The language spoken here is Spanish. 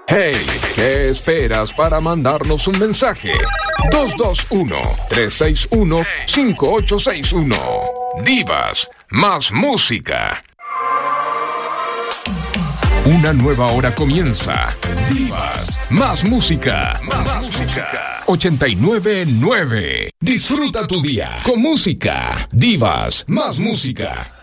Hey, ¿qué esperas para mandarnos un mensaje? 221-361-5861. Divas, más música. Una nueva hora comienza. Divas, más música. Más música. 89.9. Disfruta tu día con música. Divas, más música.